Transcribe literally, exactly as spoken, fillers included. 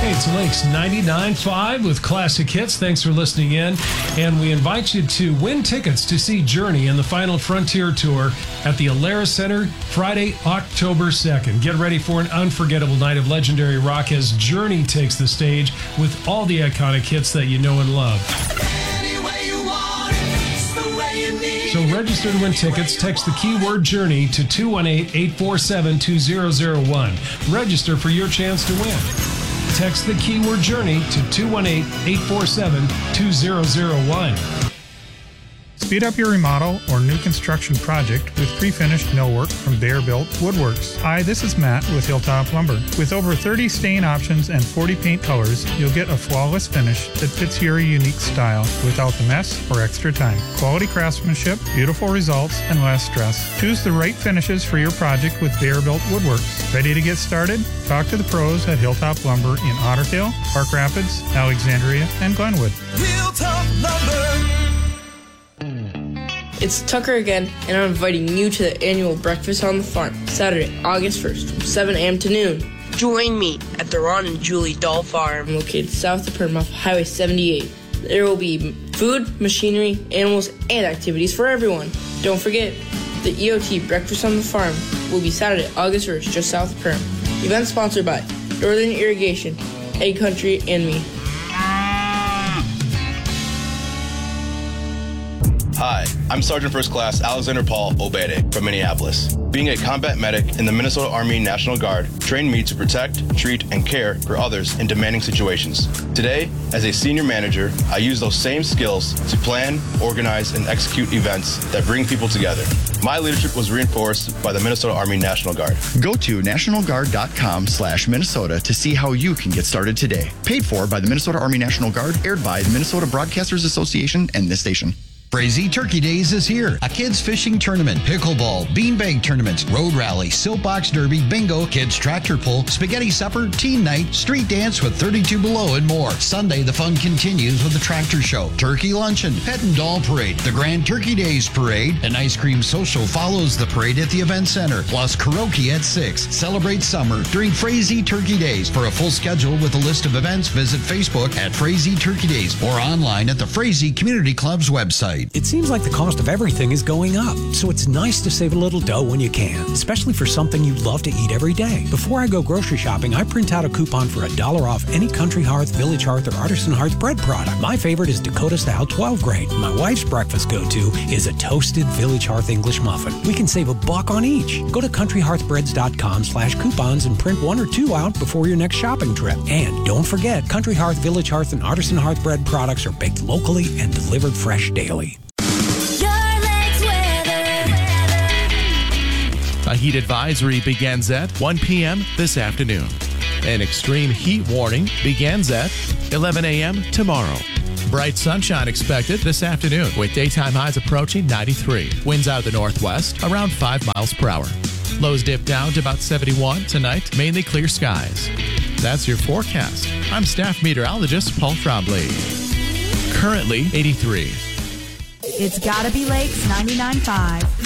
Hey, it's Lakes ninety-nine point five with Classic Hits. Thanks for listening in. And we invite you to win tickets to see Journey and the Final Frontier Tour at the Alara Center Friday, October second. Get ready for an unforgettable night of legendary rock as Journey takes the stage with all the iconic hits that you know and love. So register to win tickets. Text the keyword Journey to two one eight, eight four seven, two zero zero one. Register for your chance to win. Text the keyword Journey to two one eight, eight four seven, two zero zero one. Speed up your remodel or new construction project with pre-finished millwork from Bearbuilt Woodworks. Hi, this is Matt with Hilltop Lumber. With over thirty stain options and forty paint colors, you'll get a flawless finish that fits your unique style without the mess or extra time. Quality craftsmanship, beautiful results, and less stress. Choose the right finishes for your project with Bearbuilt Woodworks. Ready to get started? Talk to the pros at Hilltop Lumber in Otter Tail, Park Rapids, Alexandria, and Glenwood. Hilltop Lumber. It's Tucker again, and I'm inviting you to the annual Breakfast on the Farm, Saturday, August first, from seven a.m. to noon. Join me at the Ron and Julie Doll Farm, located south of Perham off Highway seventy-eight. There will be food, machinery, animals, and activities for everyone. Don't forget, the E O T Breakfast on the Farm will be Saturday, August first, just south of Perham. Event sponsored by Northern Irrigation, Egg Country, and me. Hi, I'm Sergeant First Class Alexander Paul Obede from Minneapolis. Being a combat medic in the Minnesota Army National Guard trained me to protect, treat, and care for others in demanding situations. Today, as a senior manager, I use those same skills to plan, organize, and execute events that bring people together. My leadership was reinforced by the Minnesota Army National Guard. Go to nationalguard.com slash Minnesota to see how you can get started today. Paid for by the Minnesota Army National Guard, aired by the Minnesota Broadcasters Association and this station. Frazee Turkey Days is here. A kids fishing tournament, pickleball, beanbag tournaments, road rally, siltbox derby, bingo, kids tractor pull, spaghetti supper, teen night, street dance with thirty-two below, and more. Sunday, the fun continues with the tractor show, turkey luncheon, pet and doll parade, the Grand Turkey Days parade, an ice cream social follows the parade at the event center, plus karaoke at six. Celebrate summer during Frazee Turkey Days. For a full schedule with a list of events, visit Facebook at Frazee Turkey Days or online at the Frazee Community Club's website. It seems like the cost of everything is going up, so it's nice to save a little dough when you can, especially for something you love to eat every day. Before I go grocery shopping, I print out a coupon for a dollar off any Country Hearth, Village Hearth, or Artisan Hearth bread product. My favorite is Dakota Style twelve grain. My wife's breakfast go-to is a toasted Village Hearth English muffin. We can save a buck on each. Go to country hearth breads dot com slash coupons and print one or two out before your next shopping trip. And don't forget, Country Hearth, Village Hearth, and Artisan Hearth bread products are baked locally and delivered fresh daily. A heat advisory begins at one p.m. this afternoon. An extreme heat warning begins at eleven a.m. tomorrow. Bright sunshine expected this afternoon with daytime highs approaching ninety-three. Winds out of the northwest around five miles per hour. Lows dip down to about seventy-one tonight, mainly clear skies. That's your forecast. I'm staff meteorologist Paul Trombley. Currently eighty-three. It's gotta be Lakes ninety-nine point five.